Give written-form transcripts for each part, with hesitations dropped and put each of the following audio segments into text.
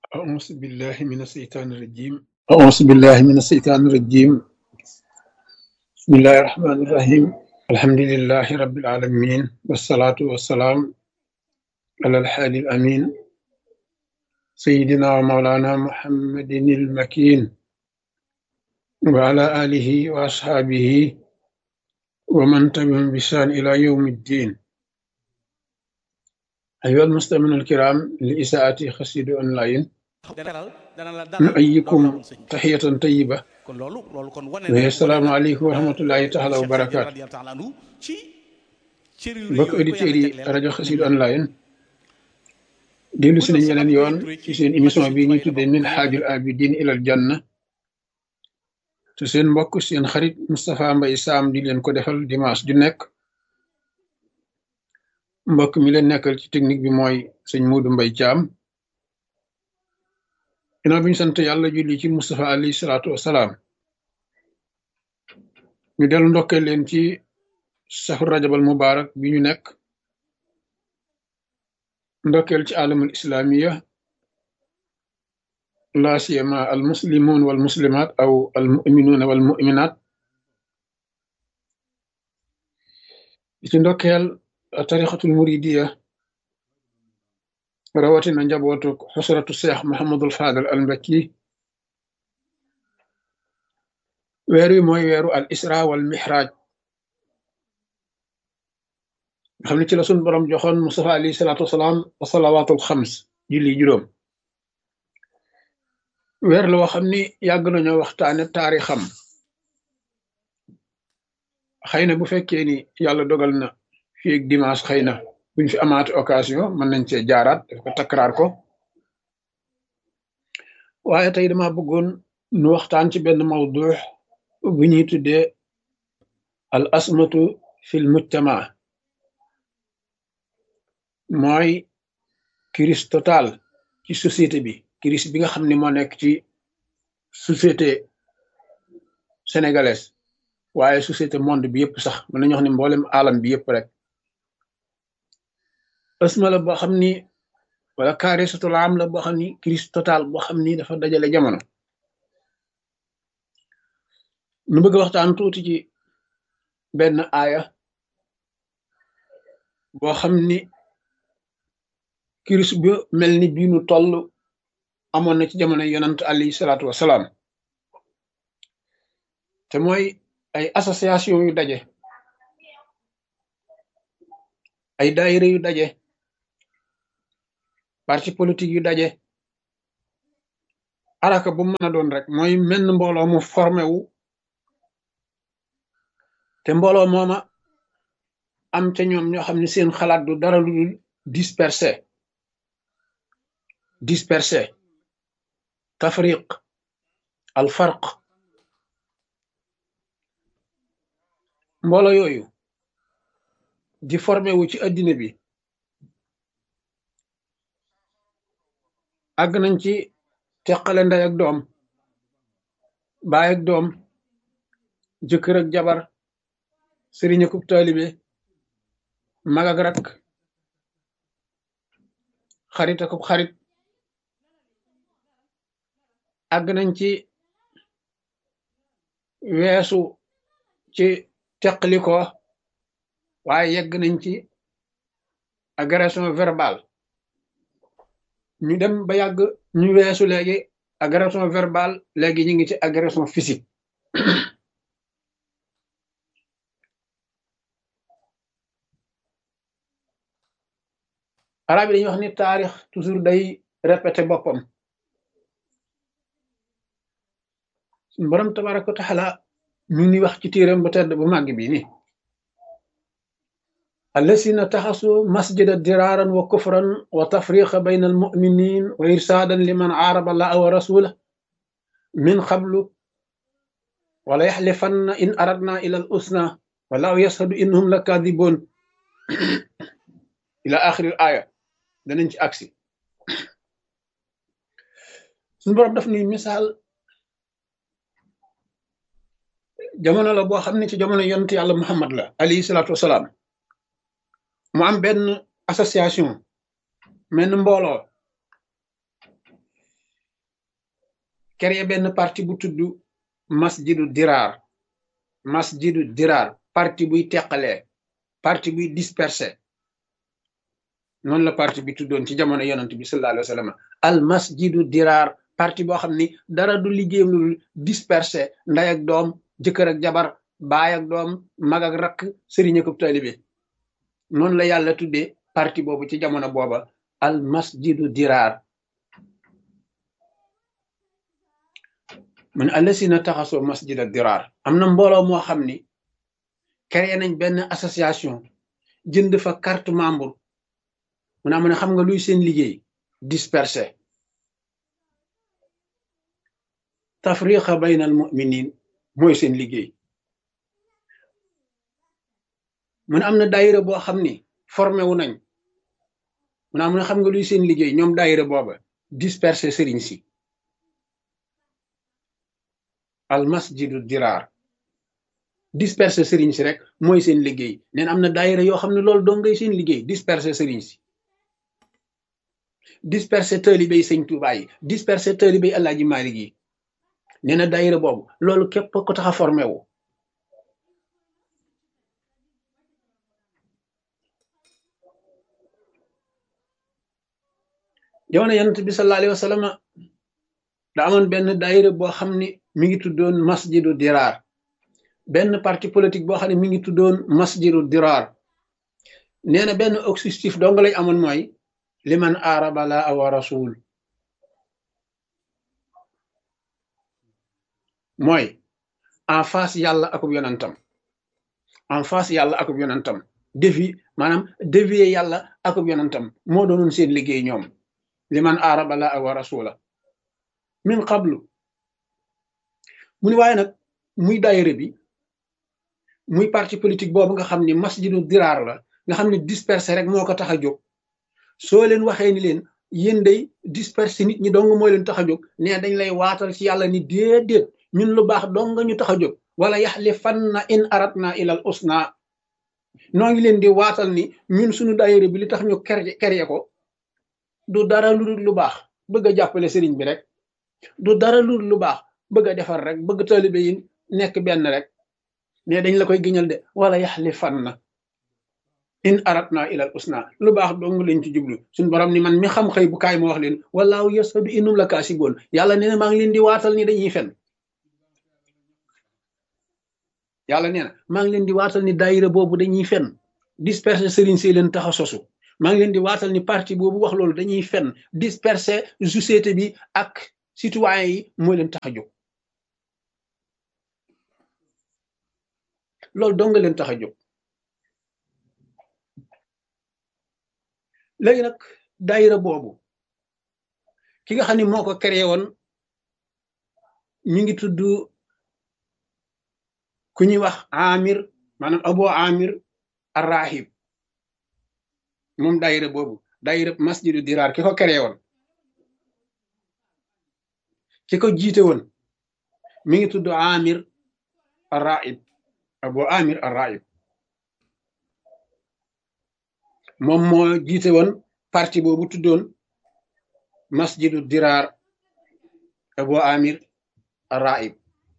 أعوذ بالله من الشيطان الرجيم أعوذ بالله من الشيطان الرجيم بسم الله الرحمن الرحيم الحمد لله رب العالمين والصلاة والسلام على الحادي الأمين سيدنا ومولانا محمد المكين وعلى آله وأصحابه ومن تبعهم بإحسان إلى يوم الدين أيها المستمعون الكرام لإساءة خسيد أونلاين dana la dalal door نؤيكم la woon sëñ bi تحية طيبة kon loolu kon wane وهي na السلام عليكم ورحمة الله تعالى Cheikh Sadil وبركاته radiyallahu taala anhu ci cër yu rëy mbokk yooyu ko auditeurs yàlla yi jagleel rajo ni mu Xassida mel online dellu bu si doon nañ sabab yeneen yu yoon rëy rëy ci ci seen magi émission sëñ bi Tuubaa ñu yi la tuddee bokk min kon yegg xaajul na abidin ilal janna te seen mbokk seen xarit Moustapha Mbaye Sam di leen ko defal dimanche ju nekk mbokk mi leen nekkal ci technique bi mooy sëñ Modou Mbaye Thiam ginnaaw bi ñu sant yàlla julli ci Moustapha alayhi salaatu wasalaam ñu dellu ndokkee leen ci safar rajabal mubarak bi ñu nekk ndokkeel ci alamul islamiya la siyama al muslimun wal muslimat aw al muminuna wal muminat di ci ndokkeel tarixatul muridiya rawatina njabootu xusratu seex Muhammadul Fadal al Mbakki weer wi mooy weeru al isra wal mihraj nga xam ne ci la sun borom joxoon Mustafa alayhi salaatu wasalaam wa salawaatul xams julli juróom weer la woo xam ni yàgg nañoo waxtaane taarixam xëy na bu fekkee ni yàlla dogal na fii ak dimanche xëy na buñ fi amaate occasion mën nañ cee jaaraat daf ko takkaraar ko waaye tey dama bëggoon nu waxtaan ci benn mawdu bu ñuy tuddee al asmatu fil mujtama mooy crise totale ci société bi crise bi nga xam ne moo nekk ci société sénégalaise waaye société monde bi yëpp sax mën nañu wax ne mboolem alam bi yëpp rek asma la boo xam ni wala kaarisatul am la boo xam ni crise totale boo xam ni dafa dajale jamono nu bëgg waxtaan tuuti ci benn aaya boo xam ni crise bu mel ni bii nu toll amoon na ci jamono yonant alayhi salaatu wasalaam te mooy ay association yu daje ay daayira yu daje parti politique yu daje araka bu mën a doon rek mooy menn mbooloo mu formé wu te mbooloo mooma am ca ñoom ñoo xam ne seen xalaat du dara lu dul dispersé tafriq al farq mbooloo yooyu di formé wu ci addina bi àgg nañ ci teqale ndey ak doom baay ak doom jëkkër ak jabar sëriñ akub taalibe mag ak rak xarit akub xarit àgg nañ ci weesu ci teqali ko waaye yegg nañ ci agression verbale ñu dem ba yàgg ñu weesu léegi agression verbale léegi ñu ngi ci agression physique arab yi dañuy wax ni taarix toujours day répété boppam suñu borom tabaraka wa taala ñu ngi wax ci téeram bu tedd bu màgg bi ni allasina taxasu masjida diraaran wa kufran wa tafriqa bayna almuminin wa irsaadan liman aaraba allaha wa rasula min qablu wala yaxlifanna in aradna ila al usna wallahu yashhadu innahum la kadibun ila axiril aya danañ ci agsi suñu borom daf ni misaal jamono la boo xam ne ci jamono yonent yàlla Muhammad la alayhi salaatu wasalaam mu am benn association menn mbooloo créé benn parti bu tudd masjidu diraar masjidu diraar parti buy teqalee parti buy dispersé noonu la parti bi tuddoon ci jamono yonent bi sallallahu alayhi wa sallam al masjidu diraar parti boo xam ni dara du liggéeyam lu dispersé nday ak doom jëkkër ak jabar baay ak doom mag ak rakk sëriñ ak taalibe noonu la yàlla tuddee parti boobu ci jamono booba al masjidu diraar mu ne allasina taxasoo masjida diraar am na mbooloo moo xam ni créé nañ benn association jënd fa carte membre mu ne xam nga luy seen liggéey dispersé tafriqa bayna al muminin mooy seen liggéey mu ne am na daayira boo xam ni formé wu nañ mu ne xam nga luy seen liggéey ñoom daayira booba dispersé sëriñ si al masjidu diraar dispersé sëriñ si rek mooy seen liggéey neen am na daayira yoo xam ne loolu doo ngay seen liggéey dispersé sëriñ si dispersé taalibey sëñ Tuubaa yi dispersé taalibey Alaaji Maalik yi nee na daayira boobu loolu képp ko tax a formé wu jamono yonent bi sallallahu alayhi wa sallam da amoon benn daayira boo xam ne mi ngi tuddoon masjidu diraar benn parti politique boo xam ne mi ngi tuddoon masjidu diraar nee na benn objectif dong lañ amoon mooy liman aaraba laa wa rasul mooy en face yàlla akub yonantam en face yàlla akub yonantam maanaam dévier yàlla akub yonantam moo doonoon seen liggéey ñoom liman aaraba laa wa rasula min qablu mu ni waaye nag muy daayira bi muy parti politique boobu nga xam ni masjidu diraar la nga xam ne dispersé rek moo ko tax a jóg soo leen waxee ni leen yéen day dispersé nit ñi dong moo leen tax a jóg ne dañ lay waatal ci yàlla ni déedéet ñun lu baax dong nga ñu tax a jóg wala yaxlifanna in aratna ilal usna noo ngi leen di waatal ni ñun suñu daayira bi li tax ñu kerye ko du dara lu dul lu baax bëgg a jàppale sëriñ bi rek du dara lu dul lu baax bëgg a defar rek bëgg taalibe yi nekk benn rek ne dañ la koy giñal de wala yaxlifanna in aratna ilal usna lu baax dong lañ ci jublu suñu borom ni man mi xam xëy bu kaay ma wax leen walaahu yasadu innum la kaasiboon yàlla nee na maa ngi leen di waatal ni dañuy fen yàlla nee na maa ngi leen di waatal ni daayira boobu dañuy fen disperser sëriñ si leen tax a sosu maa ngi leen di waatal ni parti boobu wax loolu dañuy fen disperser société bi ak citoyen yi mooy leen tax a jóg loolu dong nga leen tax a jóg léegi nag daayira boobu ki nga xam ne moo ko créé woon ñu ngi tudd ku ñuy wax amir maanaam Abu Amir ar-Rahib moom daayira boobu daayira masjidu diraar ki ko créé woon ki ko jiite woon mi ngi tudd Amir ar-Rahib Abu Amir ar-Rahib moom moo jiite woon parti boobu tuddoon masjidu diraar Abu Amir ar-Rahib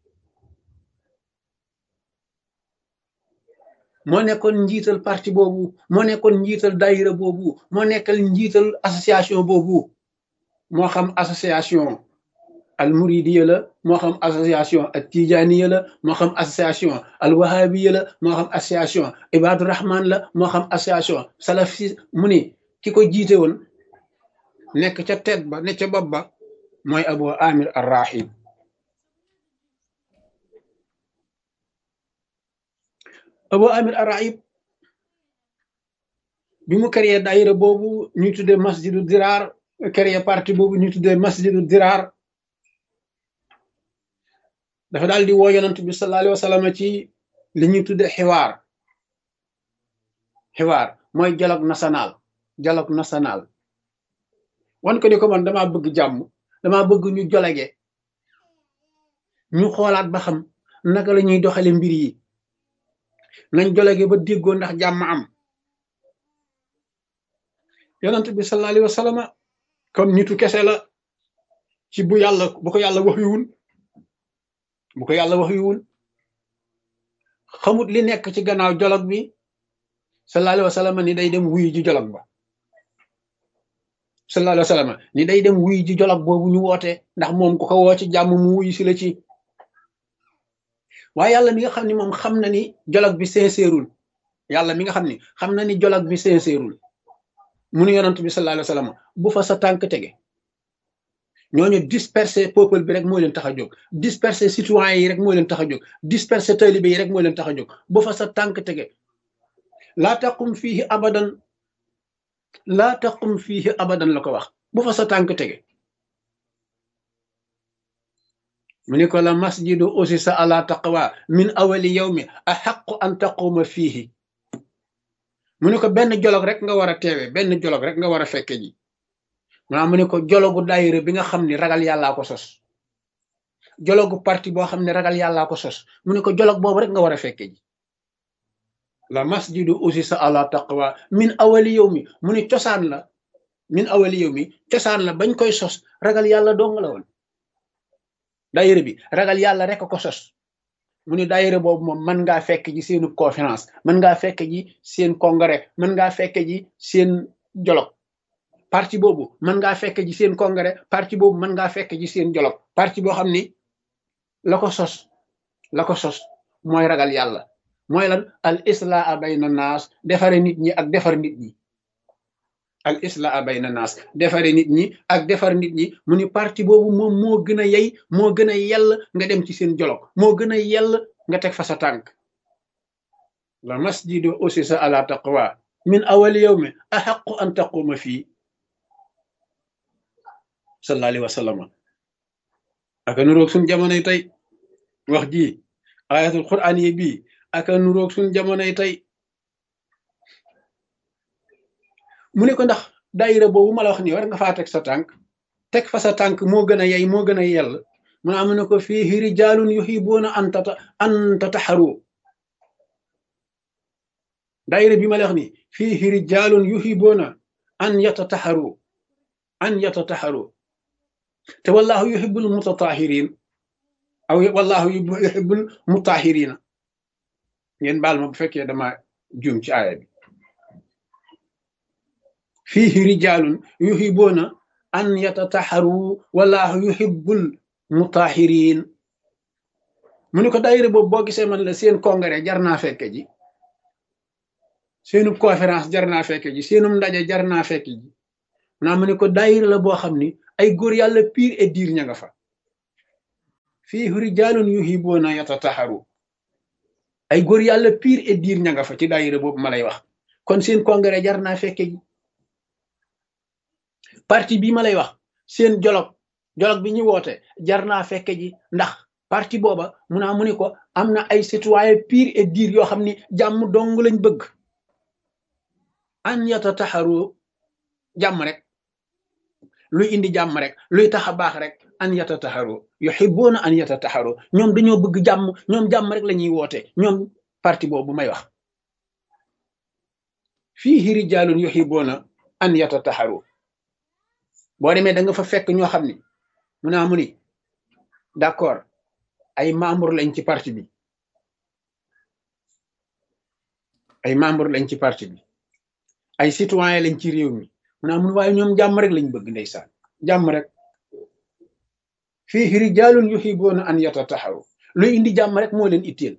moo nekkoon njiital parti boobu moo nekkoon njiital daayira boobu moo nekkal njiital association boobu moo xam association al muridiya la moo xam association al tijaniya la moo xam association al wahabiya la moo xam association ibadu rahman la moo xam association salafi mu ni ki ko jiite woon nekk ca tête ba ne ca bopp ba mooy Abu Amir ar-Rahib Abu Amir ar-Rahib bi mu créé daayira boobu ñu tuddee masjidu diraar créé parti boobu ñu tuddee masjidu diraar dafa daal di woo yonent bi sallallahu alayhi wa sallam ci li ñuy tudde xiwaar mooy dialogue national wan ko ni ko man damaa bëgg jàmm damaa bëgg ñu jolege ñu xoolaat ba xam naka la ñuy doxale mbir yi nañ jolege ba déggoo ndax jàmm am yonent bi sallallahu alayhi wa sallam comme nitu kese la ci bu ko yàlla wax yuwul bu ko yàlla wax yuwul xamut li nekk ci gannaaw jolog bi sallallahu alayhi wa sallam ni day dem wuyu ji jolog ba sallallahu alayhi wa sallam ni day dem wuyu ji jolog boobu ñu woote ndax moom ku ko woo ci jàmm mu wuyu si la ci waaye yàlla mi nga xam ni moom xam na ni jolog bi sincèreul yàlla mi nga xam ni xam na ni jolog bi sincèreul mu nu yonant bi sallallahu alayhi wa sallam bu fa sa tànk tege ñooñu disperser peuple bi rek moo leen tax a jóg disperser citoyens yi rek moo leen tax a jóg disperser talibé yi rek moo leen tax a jóg bu fa sa tànk tege laa taqum fiihi abadan laa taqum fiihi abadan la ko wax bu fa sa tànk tege mu ni ko la masjidu usisa ala taqwa min awali yawmi ahaqqu an taquma fiihi mu ni ko benn jolog rek nga war a teewe benn jolog rek nga war a fekke ji mu ne ko jologu daayira bi nga xam ni ragal yàllaa ko sos jologu parti boo xam ne ragal yàllaa ko sos mu ne ko jolog boobu rek nga war a fekke ji la masjidu usisa ala taqwa min awali yawmi mu ne cosaan la min awali yawmi cosaan la bañ koy sos ragal yàlla dong la woon daayira bi ragal yàlla rek ko sos mu ne daayira boobu moom mën ngaa fekk ji seenu conférence mën ngaa fekk ji seen congrès mën ngaa fekk ji seen jolog parti boobu mën ngaa fekk ji seen congrès parti boobu mën ngaa fekk ji seen jolog parti boo xam ni la ko sos mooy ragal yàlla mooy lan al islaa bayna naas defare nit ñi ak defar nit ñi al islaa bayna naas defare nit ñi ak defar nit ñi mu ni parti boobu moom moo gën a yey moo gën a yell nga dem ci seen jolog moo gën a yell nga teg fa sa tànk la masjidu usisa ala taqwa min awali yawmi ahaqqu an taquma fii sallallahu alayhi wa sallam aka nuroog suñ jamonoy tey wax ji ayatul quran yi bii aka nuroog suñ jamonoy tey mu ne ko ndax daayira boobu ma la wax nii war nga faa teg sa tànk teg fa sa tànk moo gën a yey moo gën a yell mu ne ko fiihi rijaalun yuhibuuna an tataxaru daayira bi ma la wax nii fiihi rijaalun yuhibuuna an yatataxaru te wallahu yuhibbul mutatahirin aw wallahu yuhibbul mutahirina ngeen baal ma bu fekkee dama juum ci aaya bi fiihi rijaalun yuhibuuna an yatataharu wallahu yuhibbul mutahirin mu ne ko daayira boobu boo gisee man la seen congrès jar naa fekke ji seenub conférence jar naa fekke ji seenum ndaje jar naa fekke ji mu ne ko daayira la boo xam ni ay góor yàlla pire et dire ña nga fa fii rijaalun yuhibuuna yatataharu ay góor yàlla pire et dire ña nga fa ci daayira boobu ma lay wax kon seen congrès jar naa fekke ji parti bii ma lay wax seen jolog bi ñu woote jar naa fekke ji ndax parti booba mu ne ko am na ay citoyen pire et dire yoo xam ni jàmm dong lañ bëgg an yatataharu jàmm rek luy indi jàmm rek luy tax a baax rek an yatataharu yuhibbuna an yatataharu ñoom dañoo bëgg jàmm ñoom jàmm rek la ñuy woote ñoom parti boobu may wax fiihi rijaalun yuhibbuna an yatataharu boo demee da nga fa fekk ñoo xam ni mu ni d'accord ay membre lañ ci parti bi ay membre lañ ci parti bi ay citoyen lañ ci réew mi mun waaye ñoom jàmm rek lañ bëgg ndeysaan jàmm rek fiihi rijaalun yuhibuuna an yatataharu luy indi jàmm rek moo leen itteel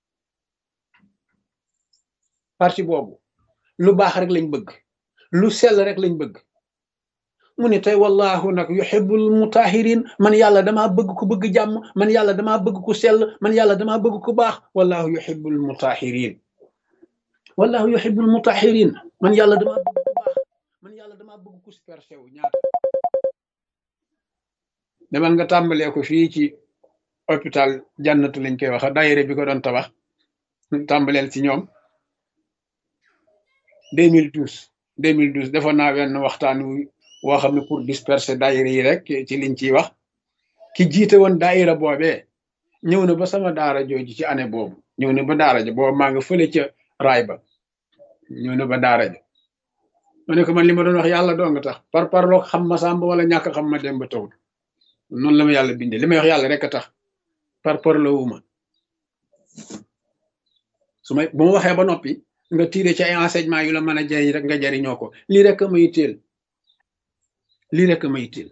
parti boobu lu baax rek lañ bëgg lu sell rek lañ bëgg mu ne tey wallahu nag yuhibbul mutahirin man yàlla damaa bëgg ku bëgg jàmm man yàlla damaa bëgg ku sell man yàlla damaa bëgg ku baax wallahu yuhibbul mutahirin wallahu yuhibbul mutahirin man yàlla damaa bëgg ku baax man yàlla damaa bëgg ku superché wu ñaata demal nga tàmbalee ko fii ci hôpital jannatu lañ koy wax daayira bi ko doon tabax tàmbaleel ci ñoom 2012 defoon naa wenn waxtaan woo xam ne pour disperser daayira yi rek ci liñ ciy wax ki jiite woon daayira boobee ñëw na ba sama daara jooju ci année boobu ñëw na ba daara ja boobu maa nga fële ca raay ba ñëw na ba daara ja ma ne ko man li ma doon wax yàlla doo nga tax par parloo xam ma sàmba wala ñàkk xam ma dem ba tawul noonu la ma yàlla bindee li may wax yàlla rek a tax par parlowuma su may bu ma waxee ba noppi nga tiire ci ay enseignement yu la mën a jariñ rek nga jariñoo ko lii rek a may teel lii rek a may teel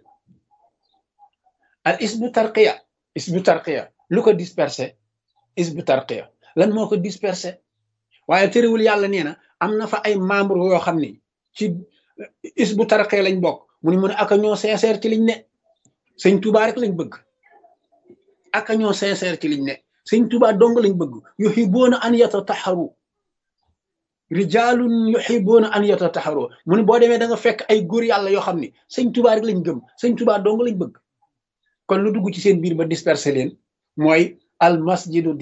al isbu tarqiya lu ko dispersé isbu tarqiya lan moo ko dispersé waaye terewul yàlla nee na am na fa ay membre yoo xam ni ci isbu tarqiya lañ bokk mu ne aka ñoo sincère ci liñ ne sëñ Tuubaa rek lañ bëgg aka ñoo sincère ci liñ ne sëñ Tuubaa dong lañ bëgg yuhibbuuna an yatataharu rijaalun yuhibbuuna an yatataharu mu ne boo demee da nga fekk ay góor yàlla yoo xam ni sëñ Tuubaa rek lañ gëm sëñ Tuubaa dong lañ bëgg kon lu dugg ci seen biir ba dispersé leen mooy al masjidu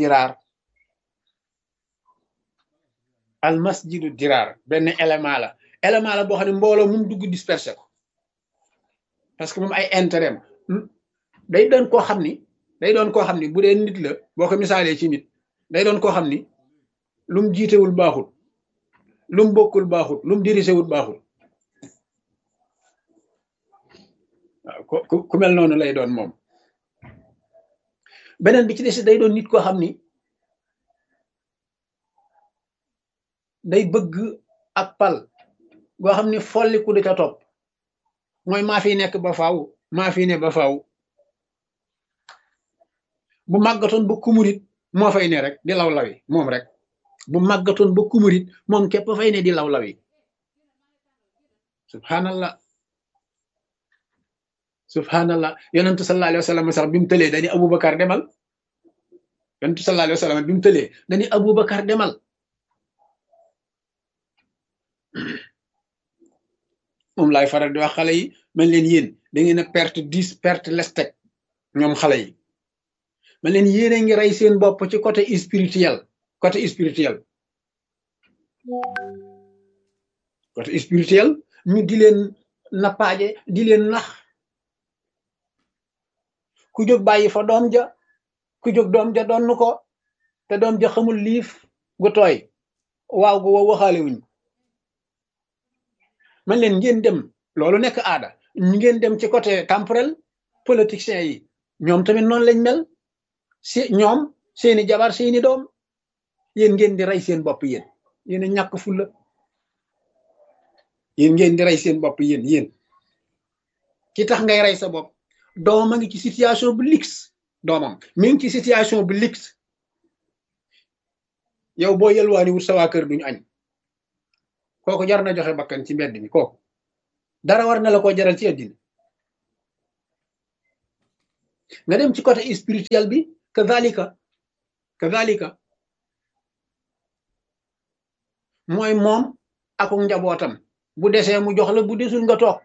diraar benn élément la boo xam ne mbooloo mum dugg dispersé ko parce que moom ay intérêt day doon koo xam ni bu dee nit la boo ko misaalee ci nit day doon koo xam ni lu mu jiitewul baaxul lu mu bokkul baaxul lu mu dirisewul baaxul waaw ku mel noonu lay doon moom beneen bi ci des day doon nit koo xam ni day bëgg ak pal goo xam ni folliku di ca topp mooy maa fi nekk ba faaw maa fi ne ba faaw bu màggatoon ba kumurit moo fay ne rek di law lawi moom rek bu màggatoon ba kumurit moom képp fay ne di law lawi subhanallah yonentu sallallahu alayhi wa sallam sax bi mu tëlee dañu Aboubacar demal yonentu sallallahu alayhi wa sallam bi mu tëlee dañu Aboubacar demal moom laay faral di wax xale yi man leen yéen da ngeen a perte 10 perte lestek ñoom xale yi man leen yéen a ngi rey seen bopp ci côté spirituel ñu di leen nappaaje di leen nax ku jóg bàyyi fa doom ja ku jóg doom ja donn ko te doom ja xamul liif gu tooy waaw gu wow waxaale wuñ man leen ngeen dem loolu nekk aada ñu ngeen dem ci côté temporel politiciens yi ñoom tamit noonu lañ mel ñoom seeni jabar seeni doom yéen ngeen di rey seen bopp yéen a ñàkk fulla yéen ngeen di rey seen bopp yéen ki tax ngay rey sa bopp doomam a ngi ci situation bu lix doomam mi ngi ci situation bu lix yow boo yelwaani wut sa waa kër duñu añ kooku jar na joxe bakkan ci mbedd mi kooku dara war na la ko jaral ci àddina nga dem ci côté spirituel bi kazalika mooy moom ak njabootam bu desee mu jox la bu desul nga toog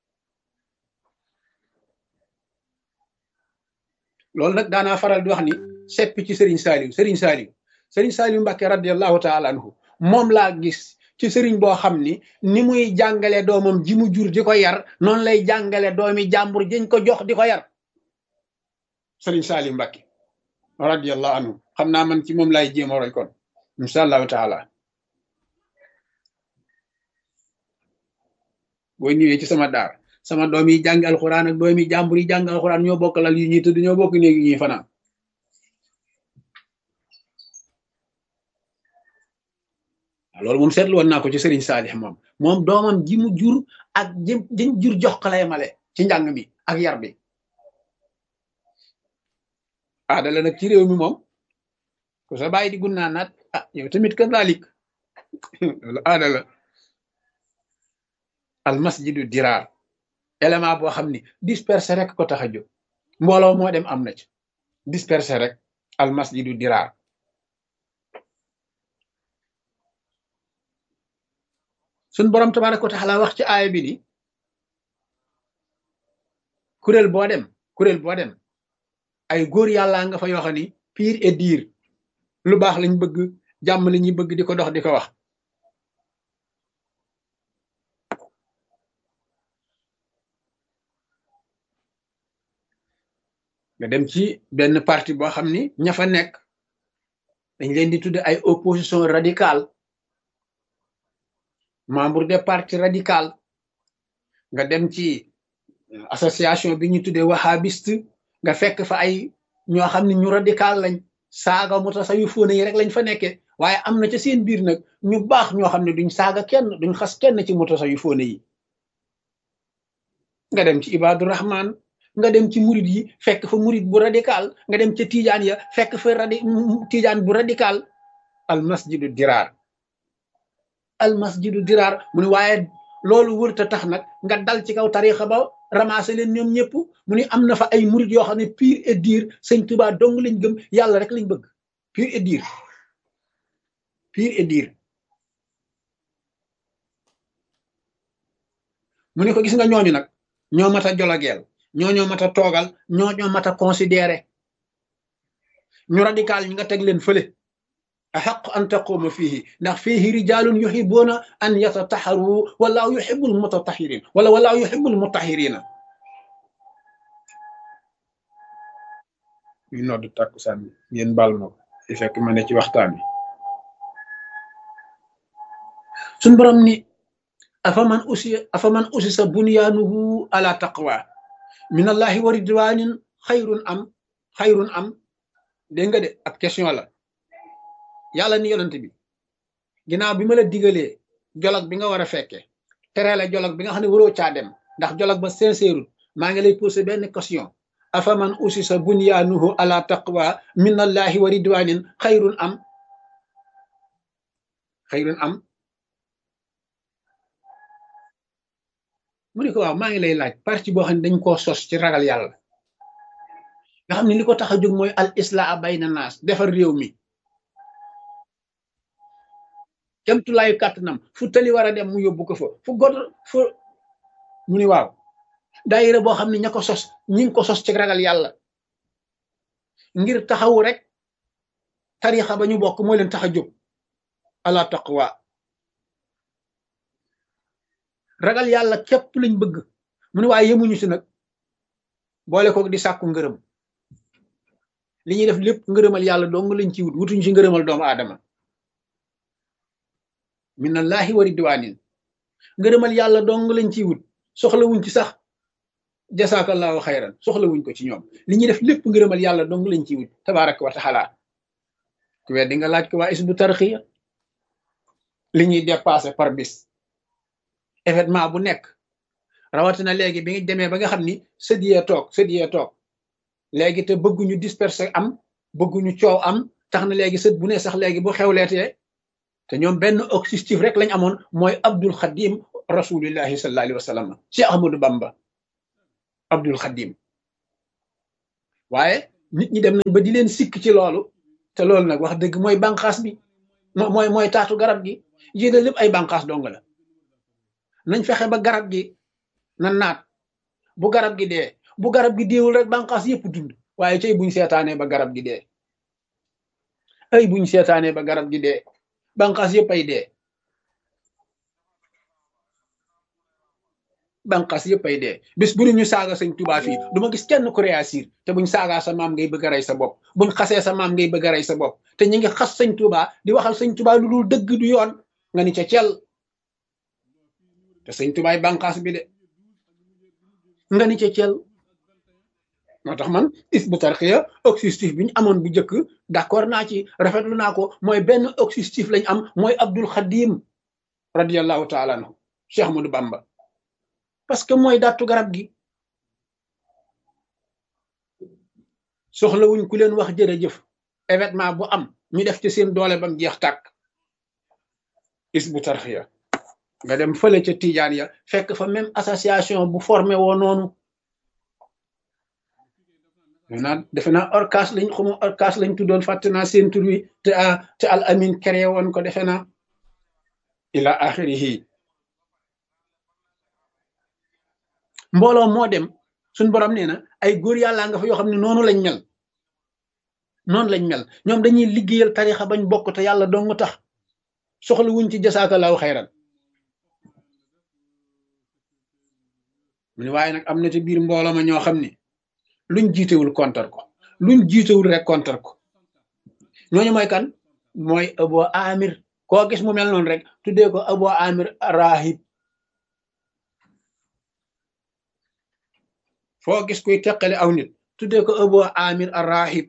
loolu nag daanaa faral di wax ni seppi ci Serigne Saliou Mbacké radiyallahu taala anhu moom laa gis ci sëriñ boo xam ni muy jàngale doomam ji mu jur di ko yar noonu lay jàngale doomi jàmbur jiñ ko jox di ko yar Serigne Saliou Mbacké radiyallahu anhu xam naa man ci moom lay jéem a roy kon insha allahu taala boo ñëwee ci sama daar sama doom yi jàng alxuraan ak doomi jàmbur yi jàng alxuraan ñoo bokk lal yu ñuy tëdd ñoo bokk néeg yu ñuy fanaan loolu moom seetlu woon naa ko ci Serigne Salih moom doomam ji mu jur ak ji jur jox ko lay male ci njàng mi ak yar bi aada la nag ci réew mi moom ku sa bàyyi di gunnaa naat yow tamit ka daalik loolu aada la al masjidu diraar élément boo xam ni dispersé rek ko tax a jóg mbooloo moo dem am na ci dispersé rek al masjidu diraar suñ borom tabaraka wa taala wax ci aaya bi ni kuréel boo dem ay góor yàlla nga fa yoo xam ni pire et dire lu baax lañ bëgg jàmm la ñuy bëgg di ko dox di ko wax nga dem ci benn parti boo xam ni ña fa nekk dañ leen di tudde ay opposition radicale membre des partis radical nga dem ci association bi ñu tuddee wahhabiste nga fekk fa ay ñoo xam ne ñu radical lañ saaga mutasawwifoon yi rek lañ fa nekkee waaye am na ca seen biir nag ñu baax ñoo xam ne duñ saaga kenn duñ xas kenn ci mutasawwifoon yi nga dem ci Ibaadu Rahman nga dem ci murid yi fekk fa murid bu radical nga dem ca Tijaan ya fekk fa Tijaan bu radical al masjidu diraar mu ne waaye loolu wërta tax nag nga dal ci kaw tarixa ba ramasser leen ñoom ñëpp mu ne am na fa ay murid yoo xam ne pur et dur sëñ Tuubaa dong lañ gëm yàlla rek lañ bëgg pur et dur mu ne ko gis nga ñooñu nag ñoo mat a jolageel ñoo mat a toogal ñoo mat a considéré ñu radical ñi nga teg leen fële axaq an taquuma fiihi ndax fiihi rijaalun yuhibuuna an yatataharu wallahu yuhibul mutatahirin wallahu yuhibul mutahirina ñu nodd tàkkusaan bi ngeen baal ma ko di fekk ma ne ci waxtaan bi suñ borom ni afaman usisa bunyaanuhu ala taqwa min allahi wa ridwanin xayrun am dégg nga de ab question la yàlla ni yonent bi ginnaaw bi ma la digalee jolog bi nga war a fekkee teree la jolog bi nga xam ne waroo caa dem ndax jolog ba sincère maa ngi lay posé benn question afaman usisa bunyaanuhu ala taqwa min allahi wa ridwanin xayrun am mu ne ko waaw maa ngi lay laaj parti boo xam ne dañ koo sos ci ragal yàlla nga xam ne li ko tax a jóg mooy al islaa bayna naas defar réew mi kemtulaayu kàttanam fu tali war a dem mu yóbbu ko fa fu mu ni waaw daayira boo xam ne ña ko sos ñi ngi ko sos ci ragal yàlla ngir taxawu rek tarixa ba ñu bokk moo leen tax a jóg ala taqwa ragal yàlla képp lañ bëgg mu ne waaye yemuñu si nag boole ko di sàkku ngërëm li ñuy def lépp ngërëmal yàlla dong lañ ci wut wutuñu si ngërëmal doomu aadama minallahi wa ridwanin ngërëmal yàlla dong lañ ciy wut soxla wuñ ci sax jasaakallahu xayran soxla wuñ ko ci ñoom li ñuy def lépp ngërëmal yàlla dong lañ ciy wut tabaraka wa taala ku weddi nga laaj ko waa Hizbut Tarqiyyah li ñuy dépassé par bis événement bu nekk rawatina léegi bi nga demee ba nga xam ni sët yee toog léegi te bëgguñu disperser am bëgguñu coow am tax na léegi sët bu ne sax léegi bu xewleetee te ñoom benn objectif rek lañ amoon mooy Abdul Xadim rasulillahi sallallahu alayhi wa sallam Cheikh Ahmadou Bamba Abdul Xadim waaye nit ñi dem nañ ba di leen sikk ci loolu te loolu nag wax dëgg mooy bànqaas bi mooy taatu garab gi yéen lépp ay bànqaas dong la nañ fexe ba garab gi na naat bu garab gi dee bu garab gi deewul rek bànqaas yëpp dund waaye tey buñ seetaanee ba garab gi dee buñ seetaanee ba garab gi dee bànqaas yëpp ay dee bànqaas yëpp ay dee bis bu ñu saaga sëñ Tuubaa fii du ma gis kenn ku réagir te buñ saagaa sa maam ngay bëgg a rey sa bopp buñ xasee sa maam ngay bëgg a rey sa bopp te ñu ngi xas sëñ Tuubaa di waxal sëñ Tuubaa lu dul dëgg du yoon nga ni ca cel te sëñ Tuubaa bànqaas bi de nga ni ca cel moo tax man Hizbut Tarqiyyah objectif bi ñu amoon bu njëkk d'accord naa ci rafetlu naa ko mooy benn objectif lañ am mooy Abdul Xadim radiyallahu taala anhu Cheikh Ahmadou Bamba parce que mooy dattu garab gi soxlawuñ ku leen wax jërëjëf événement bu am ñu def ci seen doole bam jeex tàkk Hizbut Tarqiyyah nga dem fële ca Tijaan ya fekk fa même association bu formé woo noonu defe naa orcas lañ tuddoon fàtte naa seen tur wi te al amin créé woon ko defe naa ila axirihi mbooloo moo dem suñ borom nee na ay góor yàlla nga fa yoo xam ne noonu lañ mel ñoom dañuy liggéeyal tarixa bañ bokk te yàlla dong tax soxla wuñ ci jasaakallahu xayran mu ne waaye nag am na ci biir mbooloo ma ñoo xam ne luñ jiitewul kontar ko luñ jiitewul rek kontar ko ñooñu mooy kan mooy Abu Amir koo gis mu mel noonu rek tuddee ko Abu Amir rahib foo gis kuy teqale aw nit tuddee ko Abu Amir ar-Rahib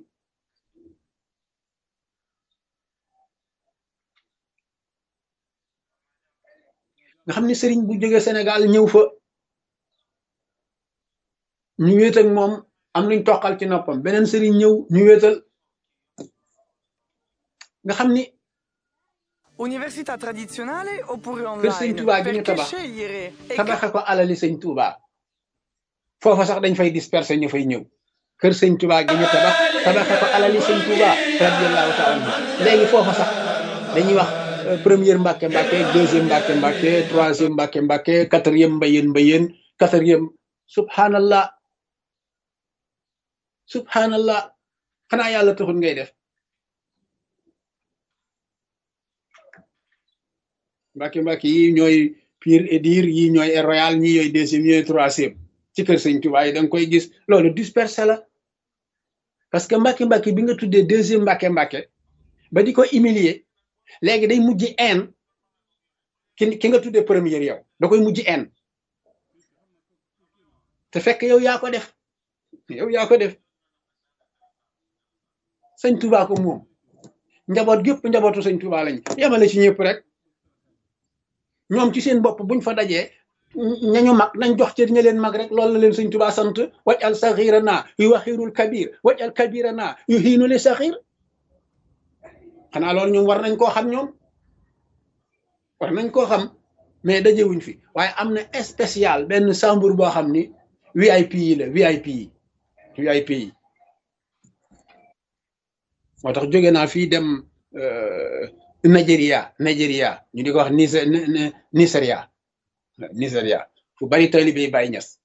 nga xam ni sëriñ bu jógee Sénégal ñëw fa ñu wéet ak moom am luñ toqal ci noppam beneen sëriñ ñëw ñu wéetal nga xam ni Università tradizionale oppure kër sëñ online? Touba gi ñu Perché tabax scegliere? E tabaxe ko alali sëñ Touba foofa sax dañ fay disperser ñu fay ñëw kër sëñ Touba gi ñu tabaxe ko alali sëñ Touba radiyallahu taala anhu léegi foofa sax dañuy wax première Mbàkke Mbàkke deuxième Mbàkke Mbàkke troisième Mbàkke Mbàkke quatrième Mbayeen Mbayeen quatrième subhanallah subhanallah xanaa yàlla taxul ngay def Mbàkke Mbàkke yi ñooy pire et dire yi ñooy royal ñi ñooy deuxième ñooy troisième ci kër sëñ Touba yi da nga koy gis loolu dispersé la parce que Mbàkke Mbàkke bi nga tuddee deuxième Mbàkke Mbàkke ba di ko humilier léegi day mujj en ki nga tuddee première yow da koy mujj en te fekk yow yaa ko def sëñ Touba ko moom njaboot gépp njabootu sëñ Touba lañ yemale ci ñëpp rek ñoom ci seen bopp buñ fa dajee ñañu mag nañ jox cër ña leen mag rek loolu la leen sëñ Touba sant waj al saxira naa yu waxirul kabir waj al kabira naa yu xiinu li saxir xanaa loolu ñoom war nañ koo xam ñoom war nañ koo xam mais dajewuñ fi waaye am na spécial benn chambre boo xam ni VIP yi la VIP yi moo tax jóge naa fii dem Nigeria ñu di ko wax Nigeria fu bari taalibe yi Baay Ñas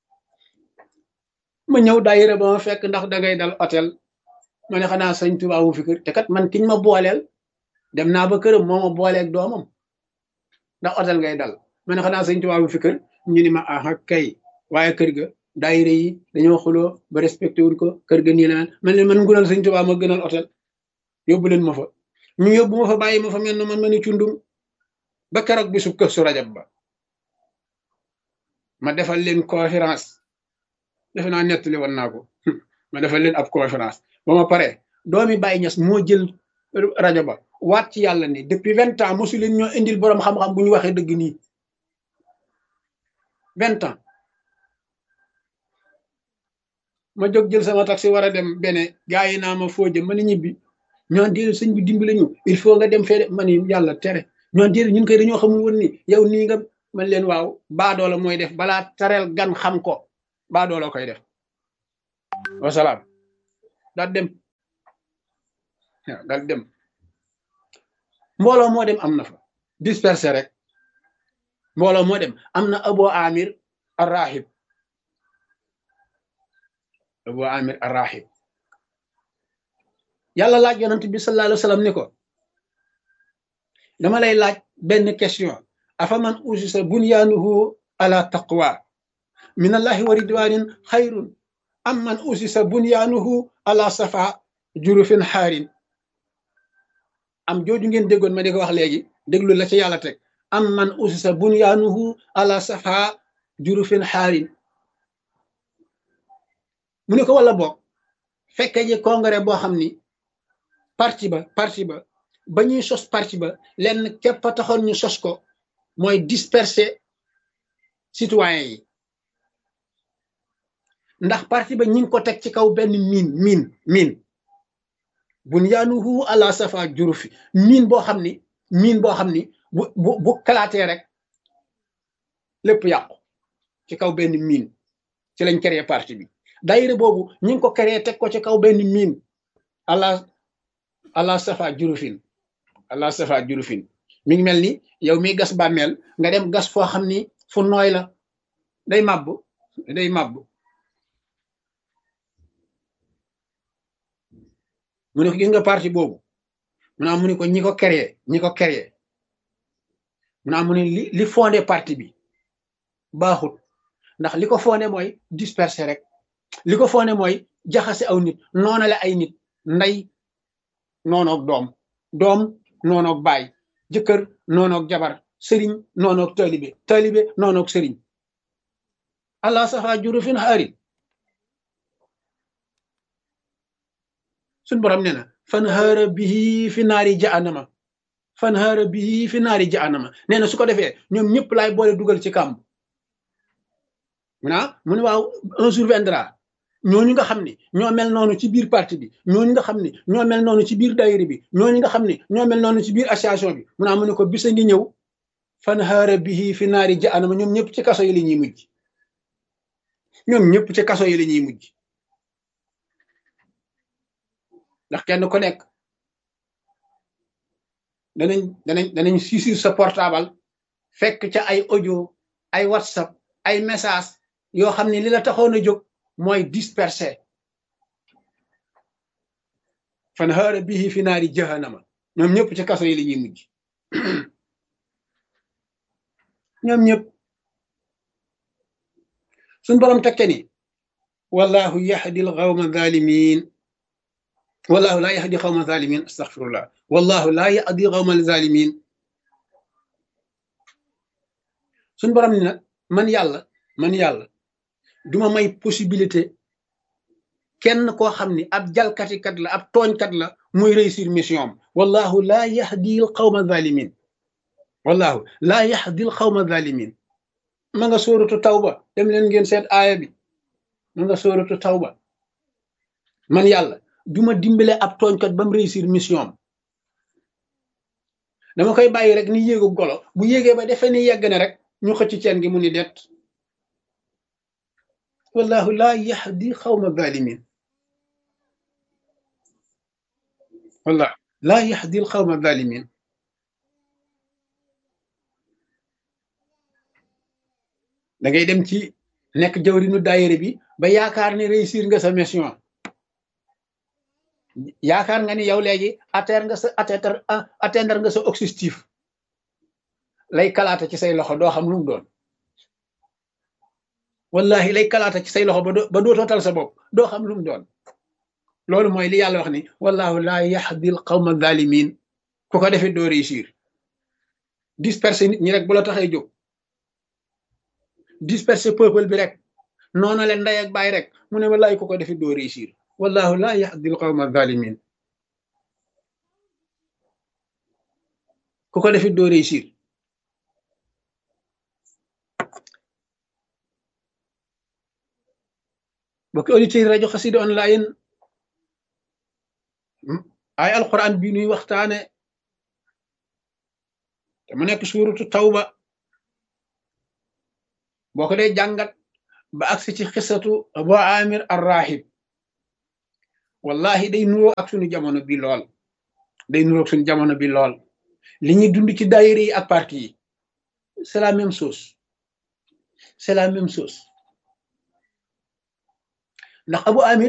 ma ñëw daayira ba ma fekk ndax dangay dal hôtel ma ne xanaa sëñ Tuubaa wu fi kër te kat man kiñ ma booleel dem naa ba këram moo ma booleeg doomam ndax hôtel ngay dal ma ne xanaa sëñ Tuubaa wu fi kër ñu ni ma aha kay waaye kër ga daayira yi dañoo xuloo ba respecté wuñ ko kër ga nii la man leen man ngunal sëñ Tuubaa ma gënal hôtel yóbbu leen ma fa ñu yóbbu ma fa bàyyi ma fa mel na man ma ni cundum ba keroog bisu Kazu Rajab ba ma defal leen conférence defe naa nettali woon naa ko ma defal leen ab conférence ba ma pare doomi Baay Ñas moo jël rajo ba waat ci yàlla ni depuis 20 ans mosu leen ñoo indil boroom xam-xam bu ñu waxee dëgg nii 20 ans ma jóg jël sama taxi war a dem bene gaa yi naa ma foo jëm ma ni ñibbi ñoon déedéet sëñ bi dimbali ñu il faut nga dem fee ma ni yàlla tere ñoon déedéet ñun koy dañoo xamul woon ni yow nii nga man leen waaw baadoola mooy def balaa tareel gan xam ko baadoola koy def wasalaam daal dem waaw daal dem mbooloo moo dem am na fa dispersé rek mbooloo moo dem am na Abu Amir ar-Rahib yàlla laaj yonent bi sallallahu alayhi wa sallam ni ko dama lay laaj benn question afa man usisa bunyaanuhu ala taqwa min allahi wa ridwanin xayrun am man usisa bunyaanuhu ala safa jurufin xaarin am jooju ngeen déggoon ma di ko wax léegi déglu la ci yàlla teg am man usisa bunyaanuhu ala safa jurufin xaarin mu ne ko wala boog fekke ji congrès boo xam ni parti ba ñuy sos parti ba lenn képp a taxoon ñu sos ko mooy disperser citoyens yi ndax parti ba ñi ngi ko teg ci kaw benn miin bunyaanuhu ala safa jurufi miin boo xam ni bu kalaatee rek lépp yàqu ci kaw benn miin ci lañ créé parti bi daayira boobu ñi ngi ko créé teg ko ci kaw benn miin ala safa jurufin mi ngi mel ni yow miy gas bàmmeel nga dem gas foo xam ni fu nooy la day màbb mu ne ko gis nga parti boobu mu ne ko ñi ko créé mu ne li fondé parti bi baaxut ndax li ko fondé mooy disperser rek li ko fondé mooy jaxase aw nit noonale ay nit ndey noonoog doom noonoog baay jëkkër noonoog jabar sëriñ noonoog taalibe noonoog sëriñ allah safa jurufin xaarin suñ borom nee na fanhaara bihi fi naari jahannama fanhaara bihi fi naari jahannama nee na su ko defee ñoom ñëpp laay boole dugal ci kàmb mu ne waaw un jour viendra ñooñu nga xam ni ñoo mel noonu ci biir parti bi ñooñu nga xam ni ñoo mel noonu ci biir daayira bi ñooñu nga xam ni ñoo mel noonu ci biir association bi mu ne ko bisa ngi ñëw fanhaara bihi fi naari jahannama ñoom ñëpp ci kaso yi la ñuy mujj ñoom ñëpp ci kaso yi la ñuy mujj ndax kenn ku nekk danañ saisir sa portable fekk ca ay audio ay whatsapp ay message yoo xam ne li la taxoon a jóg mooy disperser fanhaara bihi fi naari jahannama ñoom ñëpp ci kaso yi la ñuy mujj ñoom ñëpp suñ borom tekke ni wallahu yahdi al qawma zalimin wallahu la yahdi qawma zalimin astaghfirullah wallahu la yahdi qawma zalimin suñ borom ni nag man yàlla duma may possibilité kenn koo xam ni ab jalkatikat la ab tooñkat la muy réussir mission am wallahu la yahdi al qawma zalimin wallahu la yahdi al qawma zalimin ma nga sóoratu tawba dem leen ngeen seet aaya bi ma nga sóoratu tawba man yàlla duma dimbale ab tooñkat ba mu réussir mission am dama koy bàyyi rek ni yéegu golo bu yéegee ba defee ni yegg ne rek ñu xëcc ceen gi mu ni det wallahu la yahdi qawma zalimin wallahu la yahdi al qawma zalimin da ngay dem ci nekk jawrinu daayira bi ba yaakaar ni réussir nga sa mission yaakaar nga ni yow léegi atteindre nga sa objectif lay kalaata ci say loxo doo xam lu mu doon wallahi lay kalaata ci say loxo ba dootoo tal sa bopp doo xam lu mu doon loolu mooy li yàlla wax ni wallahu la yahdi al qawma zalimin ku ko defee doo réussir disperser nit ñi rek bu la taxay jóg disperser peuple bi rek noonu leen ndey ak baay rek mu ne wallahi ku ko defee doo réussir wallahu la yahdi al qawma zalimin ku ko defee doo réussir bokki auditeurs rajo Xassida online ay alquran bi nuy waxtaane te mu nekk suuratu tawba boo ko dee jàngat ba agsi ci xisatu Abu Amir ar-Rahib wallahi day nuroo ak suñu jamono bi lool li ñuy dund ci daayira yi ak parti yi c'est la même chose ndax Abu Amir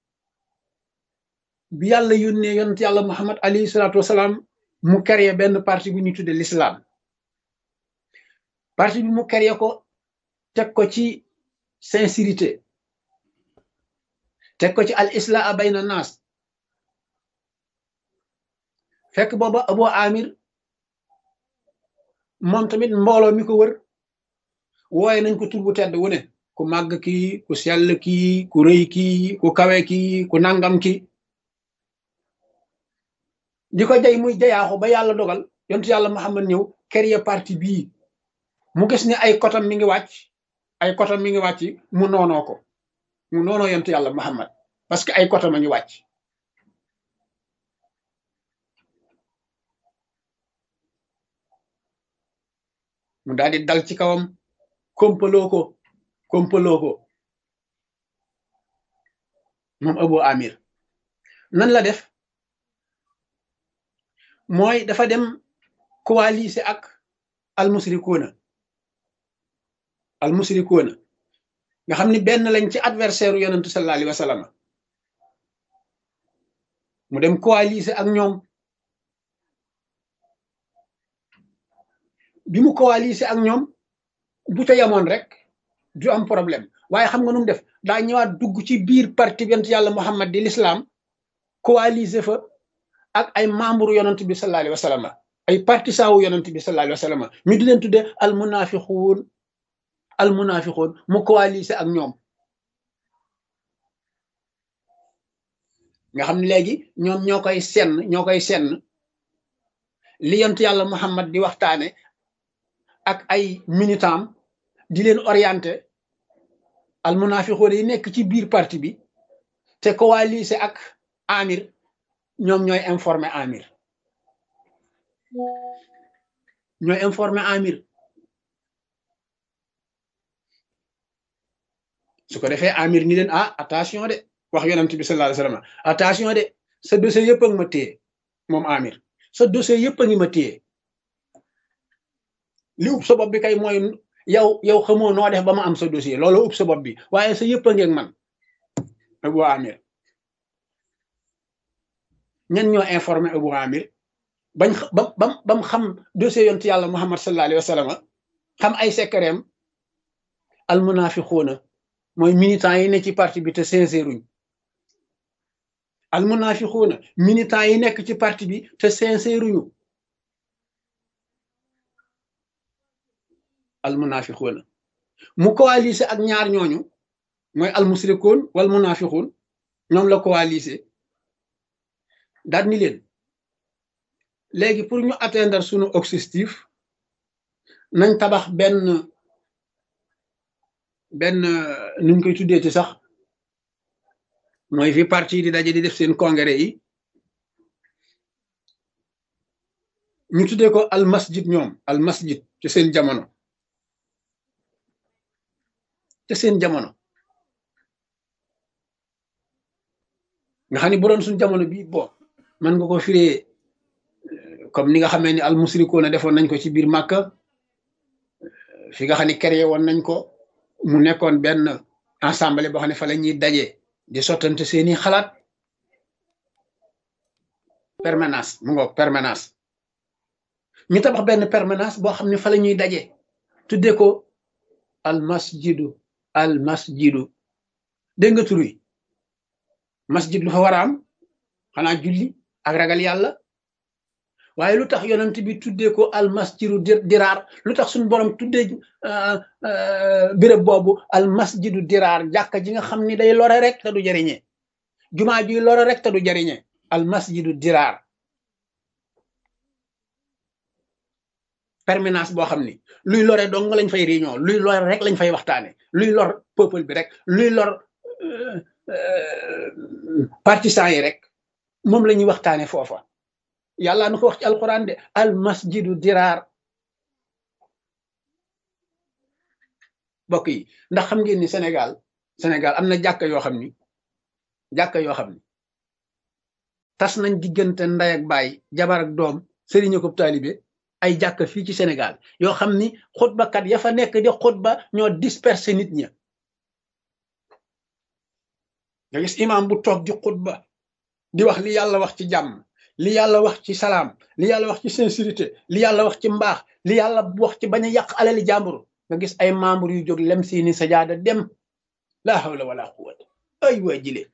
bi yàlla yónnee yonent yàlla Muhammad alayhi salaatu wasalaam mu créé benn parti bu ñuy tudde l'islam parti bi mu créé ko teg ko ci sincérité teg ko ci al islaa bayna naas fekk booba Abu Amir moom tamit mbooloo mi ko wër wooye nañ ko tur bu tedd wu ne ku màgg kii ku sell kii ku rëy kii ku kawe kii ku nangam kii di ko jay muy jayaaxu ba yàlla dogal yontu yàlla Muhammad ñëw créer parti bii mu gis ne ay kotam mi ngi wàcc mu noonoo yontu yàlla Muhammad parce que ay kotam a ngi wàcc mu daal di dal ci kawam kompaloo ko moom Abu Amir nan la def mooy dafa dem coaliser ak almusrikuuna nga xam ni benn lañ ci adversaire u yonentu sallallahu alayhi wa sallam mu dem coaliser ak ñoom bi mu coaliser ak ñoom bu ca yamoon rek du am problème waaye xam nga nu mu def daa ñëwaat dugg ci biir parti yonent yàlla Muhammad di l'islam coaliser fa ak ay membre yonent bi sallallahu alayhi wa sallam ay partisan wu yonent bi sallallahu alayhi wa sallam ñu di leen tudde al munafiqun mu coaliser ak ñoom nga xam ne léegi ñoom ñoo koy senn li yonent yàlla Muhammad di waxtaane ak ay militant di leen orienté al munafiqoon yi nekk ci biir parti bi te coalisé ak Amir ñoom ñooy informé Amir su ko defee Amir ni leen attention de wax yonent bi sallallahu alayhi wasallam attention de sa dossier yëpp a ngi ma téye moom Amir sa dossier yëpp a ngi ma téye li ub sa bopp bi kay mooy yow xamoo noo def ba ma am sa dossier loolu ub sa bopp bi waaye sa yëpp a ngeeg man Abu Amir ñen ñoo informé Abu Amir bam xam dossier yonent yàlla Muhammad sallallahu alayhi wasallam xam ay secretam al munafiquna mooy militants yi ne ci parti bi te sincèruñ al munafiquna militants yi nekk ci parti bi te sincèruñu al munafiquna mu coalisé ak ñaar ñooñu mooy al musrikoon wal munafiqun ñoom la coalisé daal ni leen léegi pour ñu atteindre sunu objectif nañ tabax benn nuñ koy tuddee ci sax mooy fi parti di daje di def seen congrès yi ñu tuddee ko al masjid ñoom al masjid ci seen jamono nga xam ne bu doon suñ jamono bi bon mën nga ko firee comme ni nga xamee ni al musrikoona defoon nañ ko ci biir Màkka fi nga xam ne créé woon nañ ko mu nekkoon benn assemblée boo xam ne fa la ñuy daje di sottante seeni xalaat permanence mu ngoog permanence ñu tabax benn permanence boo xam ne fa la ñuy daje tuddee ko al masjidu dégg nga tur wi masjid lu fa war a am xanaa julli ak ragal yàlla waaye lu tax yonent bi tuddee ko al masjidu diraar lu tax suñu borom tuddee béréb boobu al masjidu diraar jàkka ji nga xam ni day lore rek te du jariñe jumaa ji lore rek te du jariñe al masjidu diraar permanence boo xam ni luy lore dong lañ fay réunion luy lore rek lañ fay waxtaane luy lor peuple bi rek luy lor partisans yi rek moom la ñuy waxtaane foofa yàlla na ko wax ci alquran de al masjidu diraar bokk yi ndax xam ngeen ni Sénégal am na jàkka yoo xam ni tas nañ diggante ndey ak baay jabar ak doom sëriñ ak taalibe ay jàkka fii ci Sénégal yoo xam ni xutbakat ya fa nekk di xutba ñoo disperser nit ña nga gis imam bu toog di xutba di wax li yàlla wax ci jàmm li yàlla wax ci salaam li yàlla wax ci sincérité li yàlla wax ci mbaax li yàlla wax ci bañ a yàq alali jàmbur nga gis ay membre yu jóg lem seeni sajaada dem laa hawla wala quwwata ay waa jile